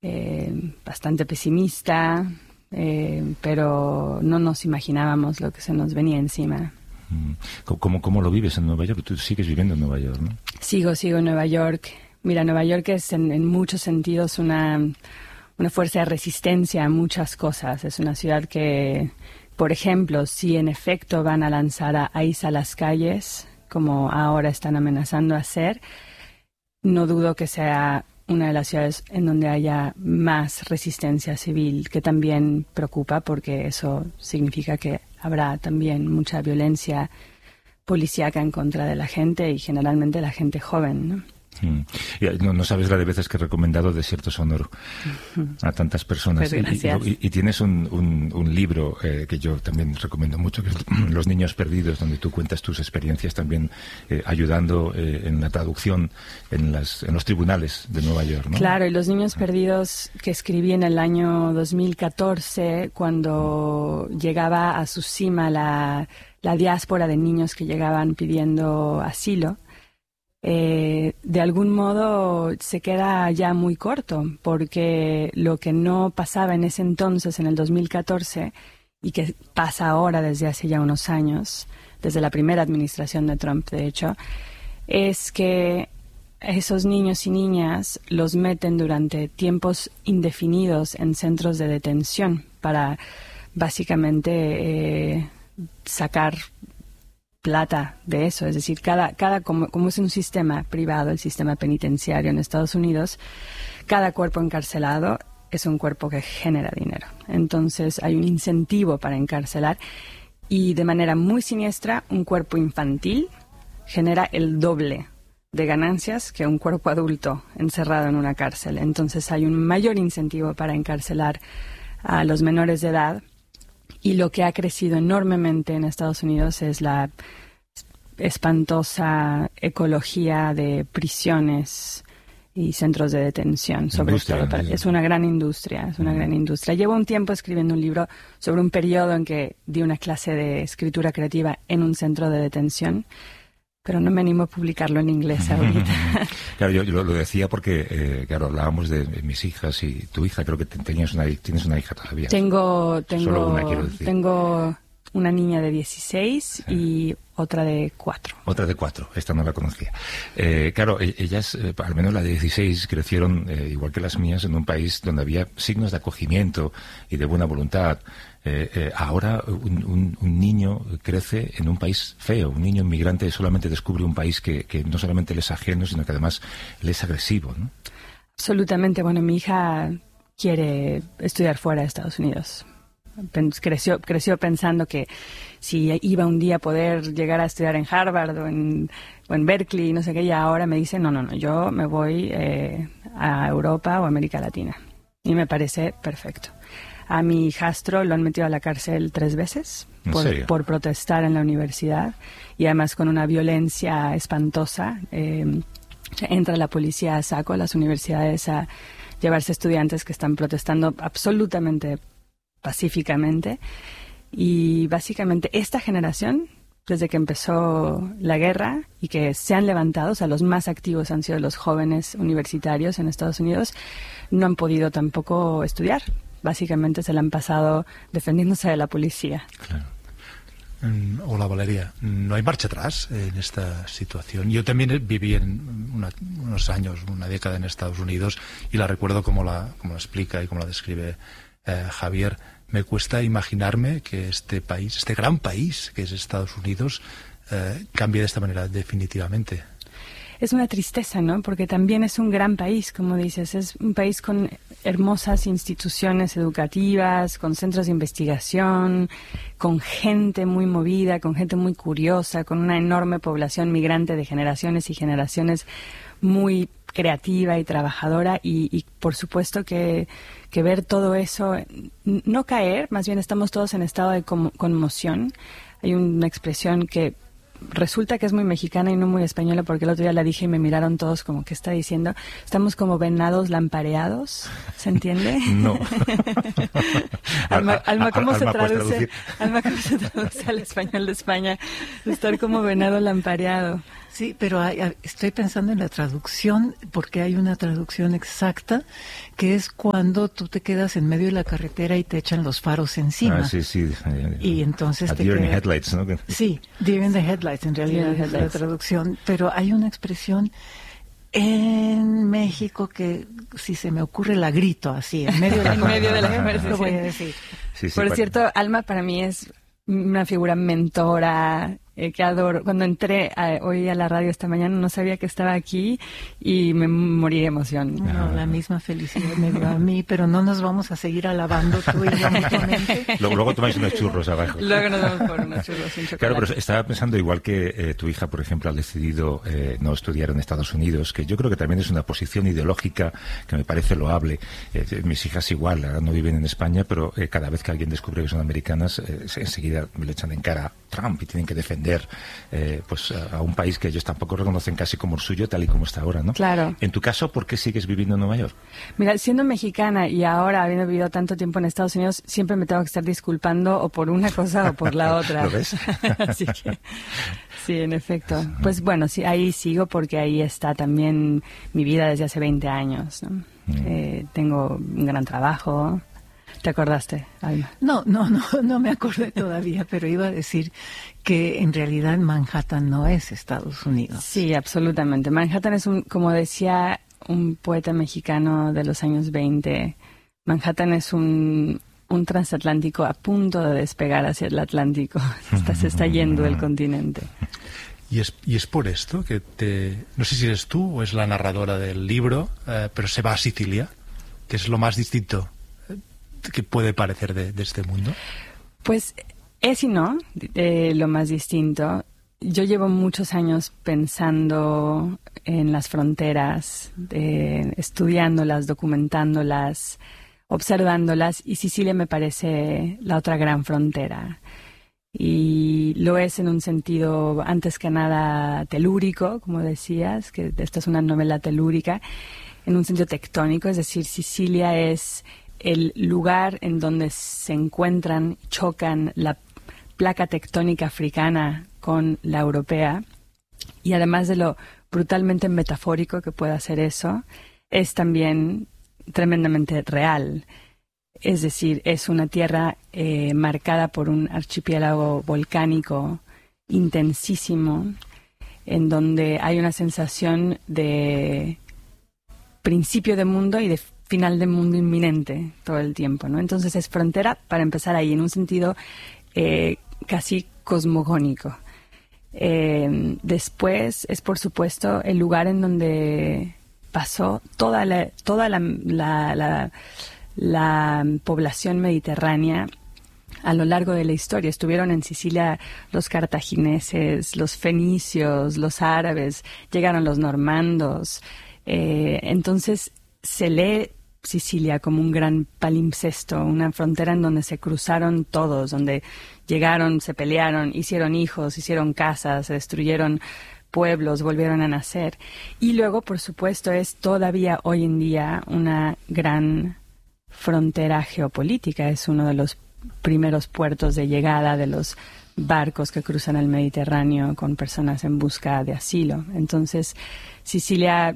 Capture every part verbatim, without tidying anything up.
eh, bastante pesimista, eh, pero no nos imaginábamos lo que se nos venía encima. ¿Cómo, cómo lo vives en Nueva York? Tú sigues viviendo en Nueva York, ¿no? Sigo, sigo en Nueva York. Mira, Nueva York es en, en muchos sentidos una, una fuerza de resistencia a muchas cosas. Es una ciudad que, por ejemplo, si en efecto van a lanzar a ICE a las calles, como ahora están amenazando hacer, no dudo que sea una de las ciudades en donde haya más resistencia civil, que también preocupa porque eso significa que habrá también mucha violencia policíaca en contra de la gente y generalmente la gente joven, ¿no? Mm. No, no sabes la de veces que he recomendado Desierto Sonoro a tantas personas. Pues gracias. Y, y, y tienes un, un, un libro eh, que yo también recomiendo mucho, que es Los Niños Perdidos, donde tú cuentas tus experiencias también eh, ayudando eh, en la traducción en, las, en los tribunales de Nueva York, ¿no? Claro, y Los Niños Perdidos que escribí en el año dos mil catorce, cuando llegaba a su cima la, la diáspora de niños que llegaban pidiendo asilo. Eh, de algún modo se queda ya muy corto, porque lo que no pasaba en ese entonces, en el dos mil catorce, y que pasa ahora desde hace ya unos años, desde la primera administración de Trump, de hecho, es que esos niños y niñas los meten durante tiempos indefinidos en centros de detención para básicamente eh, sacar plata de eso. Es decir, cada, cada como, como es un sistema privado, el sistema penitenciario en Estados Unidos, cada cuerpo encarcelado es un cuerpo que genera dinero. Entonces hay un incentivo para encarcelar y de manera muy siniestra un cuerpo infantil genera el doble de ganancias que un cuerpo adulto encerrado en una cárcel. Entonces hay un mayor incentivo para encarcelar a los menores de edad. Y lo que ha crecido enormemente en Estados Unidos es la espantosa ecología de prisiones y centros de detención, sobre todo. Es una gran industria, es una mm. gran industria. Llevo un tiempo escribiendo un libro sobre un periodo en que di una clase de escritura creativa en un centro de detención, pero no me animo a publicarlo en inglés ahorita. Claro, yo, yo lo decía porque, eh, claro, hablábamos de mis hijas y tu hija, creo que tenías una, tienes una hija todavía. Tengo, tengo, Solo una, quiero decir. Tengo una niña de dieciséis sí. y otra de cuatro. Otra de cuatro, esta no la conocía. Eh, claro, ellas, eh, al menos la de dieciséis, crecieron, eh, igual que las mías, en un país donde había signos de acogimiento y de buena voluntad. Eh, eh, ahora un, un, un niño crece en un país feo, un niño inmigrante solamente descubre un país que, que no solamente le es ajeno, sino que además le es agresivo, ¿no? Absolutamente. Bueno, mi hija quiere estudiar fuera de Estados Unidos. Creció, creció pensando que si iba un día a poder llegar a estudiar en Harvard o en, o en Berkeley, no sé qué, y ahora me dice, no, no, no, yo me voy eh, a Europa o América Latina. Y me parece perfecto. A mi hijastro lo han metido a la cárcel tres veces por, por protestar en la universidad y además con una violencia espantosa. Eh, entra la policía a saco a las universidades a llevarse estudiantes que están protestando absolutamente pacíficamente. Y básicamente esta generación, desde que empezó la guerra y que se han levantado, o sea, los más activos han sido los jóvenes universitarios en Estados Unidos, no han podido tampoco estudiar. Básicamente se la han pasado defendiéndose de la policía. Claro. Hola, Valeria. No hay marcha atrás en esta situación. Yo también viví en una, unos años, una década en Estados Unidos y la recuerdo como la, como la explica y como la describe eh, Javier. Me cuesta imaginarme que este país, este gran país que es Estados Unidos, eh, cambie de esta manera definitivamente. Es una tristeza, ¿no? Porque también es un gran país, como dices. Es un país con hermosas instituciones educativas, con centros de investigación, con gente muy movida, con gente muy curiosa, con una enorme población migrante de generaciones y generaciones muy creativa y trabajadora. Y, y por supuesto que, que ver todo eso, no caer, más bien estamos todos en estado de conmoción. Hay una expresión que resulta que es muy mexicana y no muy española, porque el otro día la dije y me miraron todos como, ¿qué está diciendo? Estamos como venados lampareados, ¿se entiende? No. Alma, Alma, ¿cómo Alma, se traduce? Alma, ¿cómo se traduce al español de España? Estar como venado lampareado. Sí, pero hay, estoy pensando en la traducción, porque hay una traducción exacta, que es cuando tú te quedas en medio de la carretera y te echan los faros encima. Ah, sí, sí. Y entonces A te deer in queda... headlights, ¿no? Sí, deer in the headlights, en realidad es la traducción. Pero hay una expresión en México que, si se me ocurre, la grito así, en medio de la, en medio de la conversación. Lo voy a decir. Sí, sí, Por para... cierto, Alma para mí es una figura mentora, eh, que adoro. Cuando entré a, hoy a la radio esta mañana no sabía que estaba aquí y me morí de emoción. No, la misma felicidad me dio a mí, pero no nos vamos a seguir alabando tú y yo mutuamente. Luego, luego tomáis unos churros abajo. Luego nos vamos por unos churros sin chocolate. Claro, pero estaba pensando, igual que eh, tu hija, por ejemplo, ha decidido eh, no estudiar en Estados Unidos, que yo creo que también es una posición ideológica que me parece loable. Eh, mis hijas igual, ahora no viven en España, pero eh, cada vez que alguien descubre que son americanas, eh, enseguida me le echan en cara a Trump y tienen que defender eh, pues a, a un país que ellos tampoco reconocen casi como el suyo, tal y como está ahora, ¿no? Claro. En tu caso, ¿por qué sigues viviendo en Nueva York? Mira, siendo mexicana y ahora habiendo vivido tanto tiempo en Estados Unidos, siempre me tengo que estar disculpando o por una cosa o por la otra. ¿Lo ves? Así que, sí, en efecto. Pues bueno, sí, ahí sigo porque ahí está también mi vida desde hace veinte años, ¿no? Mm. Eh, tengo un gran trabajo. ¿Te acordaste, Alma? No, no, no, no me acordé todavía, pero iba a decir que en realidad Manhattan no es Estados Unidos. Sí, absolutamente. Manhattan es un, como decía un poeta mexicano de los años veinte, Manhattan es un, un transatlántico a punto de despegar hacia el Atlántico. Está, se está yendo el continente. Y es, y es por esto que te... No sé si eres tú o es la narradora del libro, eh, pero se va a Sicilia, que es lo más distinto que puede parecer de, de este mundo. Pues es y no, eh, lo más distinto. Yo llevo muchos años pensando en las fronteras, eh, estudiándolas, documentándolas, observándolas, y Sicilia me parece la otra gran frontera. Y lo es en un sentido, antes que nada, telúrico, como decías, que esta es una novela telúrica, en un sentido tectónico, es decir, Sicilia es el lugar en donde se encuentran, chocan la placa tectónica africana con la europea, y además de lo brutalmente metafórico que puede hacer eso, es también tremendamente real. Es decir, es una tierra eh, marcada por un archipiélago volcánico intensísimo, en donde hay una sensación de principio de mundo y de final de mundo inminente todo el tiempo, ¿no? Entonces es frontera, para empezar ahí, en un sentido eh, casi cosmogónico. Eh, después es, por supuesto, el lugar en donde pasó toda la, toda la, la, la, la población mediterránea a lo largo de la historia. Estuvieron en Sicilia los cartagineses, los fenicios, los árabes, llegaron los normandos. Eh, entonces se lee Sicilia como un gran palimpsesto, una frontera en donde se cruzaron todos, donde llegaron, se pelearon, hicieron hijos, hicieron casas, se destruyeron pueblos, volvieron a nacer. Y luego, por supuesto, es todavía hoy en día una gran frontera geopolítica. Es uno de los primeros puertos de llegada de los barcos que cruzan el Mediterráneo con personas en busca de asilo. Entonces, Sicilia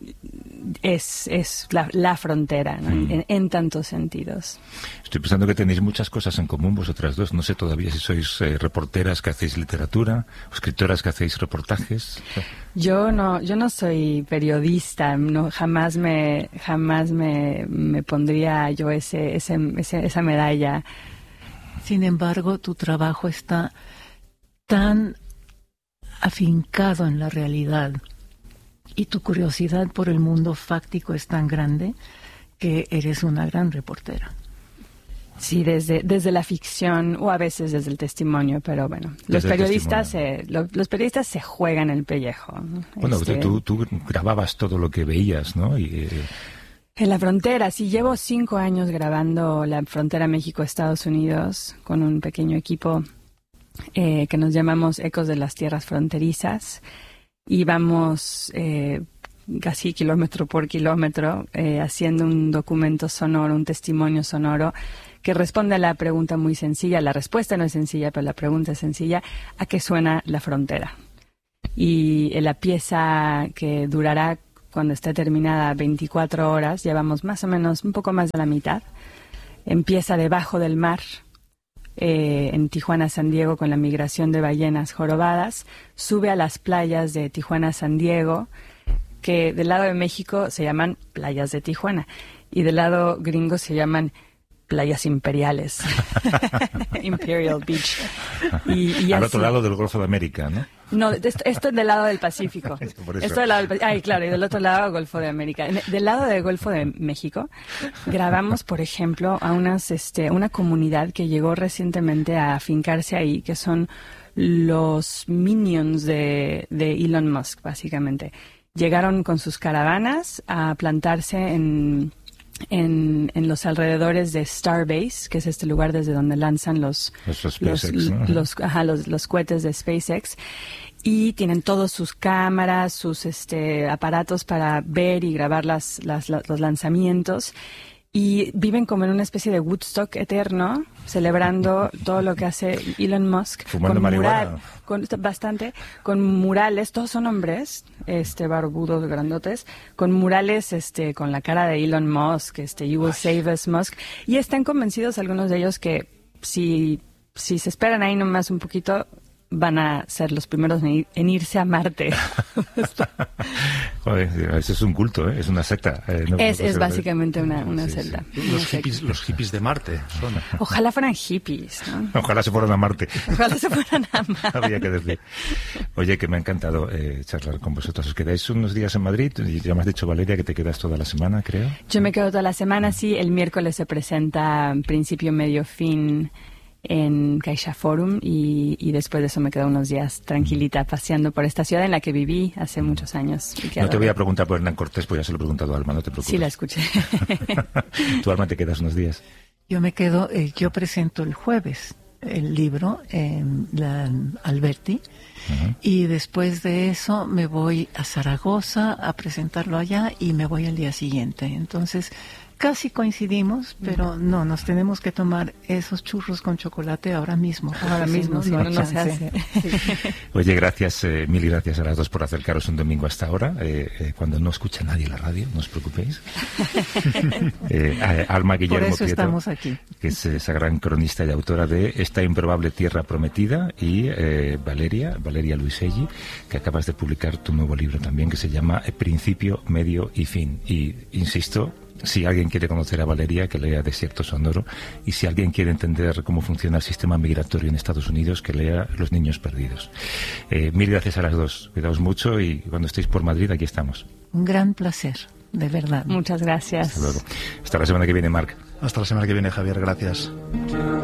es, es la, la frontera, ¿no? mm. en, en tantos sentidos. Estoy pensando que tenéis muchas cosas en común vosotras dos. No sé todavía si sois eh, reporteras que hacéis literatura, o escritoras que hacéis reportajes. Yo no, yo no soy periodista. No, jamás me, jamás me, me pondría yo ese, ese, ese, esa medalla. Sin embargo, tu trabajo está tan afincado en la realidad y tu curiosidad por el mundo fáctico es tan grande que eres una gran reportera. Sí, desde, desde la ficción o a veces desde el testimonio, pero bueno, los periodistas, se, lo, los periodistas se juegan el pellejo, ¿no? Bueno, este... tú, tú grababas todo lo que veías, ¿no? Y, eh... En la frontera, sí, llevo cinco años grabando la frontera México-Estados Unidos con un pequeño equipo eh, que nos llamamos Ecos de las Tierras Fronterizas, y vamos eh, casi kilómetro por kilómetro eh, haciendo un documento sonoro, un testimonio sonoro que responde a la pregunta muy sencilla. La respuesta no es sencilla, pero la pregunta es sencilla: ¿a qué suena la frontera? y la pieza que durará, cuando esté terminada, veinticuatro horas, llevamos más o menos un poco más de la mitad. Empieza debajo del mar, eh, en Tijuana, San Diego, con la migración de ballenas jorobadas, sube a las playas de Tijuana, San Diego, que del lado de México se llaman playas de Tijuana, y del lado gringo se llaman playas imperiales. Imperial Beach. Y, y Al así, otro lado del Golfo de América, ¿no? No, esto, esto es del lado del Pacífico. Por eso. Esto del lado del, ay, claro, y del otro lado, Golfo de América. En- Del lado del Golfo de México, grabamos, por ejemplo, a unas, este, una comunidad que llegó recientemente a afincarse ahí, que son los minions de, de Elon Musk, básicamente. Llegaron con sus caravanas a plantarse en, en, en los alrededores de Starbase, que es este lugar desde donde lanzan los, Los los, SpaceX, ¿no? los, ajá, los, los cohetes de SpaceX. Y tienen todos sus cámaras, sus este, aparatos para ver y grabar las, las, la- los lanzamientos. Y viven como en una especie de Woodstock eterno, celebrando todo lo que hace Elon Musk. Fumando marihuana. Con, bastante, con murales, todos son hombres, este, barbudos, grandotes, con murales, este, con la cara de Elon Musk, este, You Will Save Us, Musk. Y están convencidos algunos de ellos que si, si se esperan ahí nomás un poquito, van a ser los primeros en, ir- en irse a Marte. Joder, eso es un culto, ¿eh? Es una secta. eh, no- es, no es sé- básicamente una, una Sí, sí. celda. una Los secta. hippies, los hippies de Marte son. Ojalá fueran hippies, ¿no? Ojalá se fueran a Marte. Ojalá se fueran a Marte. Había que decir. Oye, que me ha encantado eh, charlar con vosotros. ¿Os quedáis unos días en Madrid? Y ya me has dicho, Valeria, que te quedas toda la semana, creo. Yo me quedo toda la semana, sí. El miércoles se presenta principio, medio, fin en Caixa Forum y, y después de eso me quedo unos días tranquilita paseando por esta ciudad en la que viví hace muchos años. y que No te voy a adoro. preguntar por Hernán Cortés, pues ya se lo he preguntado a Alma, no te preocupes. Sí, la escuché. Tú, Alma, te quedas unos días. Yo me quedo, eh, yo presento el jueves el libro en la Alberti Ujú. y después de eso me voy a Zaragoza a presentarlo allá y me voy al día siguiente. Entonces casi coincidimos, pero no, nos tenemos que tomar esos churros con chocolate ahora mismo. Ahora porque si mismo, si no, hay no se chance. hace. Oye, gracias, eh, mil gracias a las dos por acercaros un domingo hasta ahora. Eh, eh, cuando no escucha nadie la radio, no os preocupéis. Eh, a- Alma Por Guillermo eso Prieto, estamos aquí. que es esa gran cronista y autora de Esta improbable tierra prometida, y eh, Valeria, Valeria Luiselli, que acabas de publicar tu nuevo libro también, que se llama Principio, Medio y Fin. Y, insisto, si alguien quiere conocer a Valeria, que lea Desierto Sonoro, y si alguien quiere entender cómo funciona el sistema migratorio en Estados Unidos, que lea Los Niños Perdidos. Eh, mil gracias a las dos. Cuidaos mucho y cuando estéis por Madrid, aquí estamos. Un gran placer, de verdad. Muchas gracias. Hasta luego. Hasta la semana que viene, Marc. Hasta la semana que viene, Javier. Gracias.